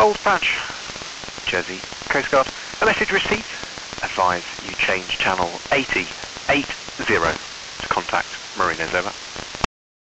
Old Badge, Jersey Coast Guard. A message received. Advise you change channel 8080 to contact Marinos, over.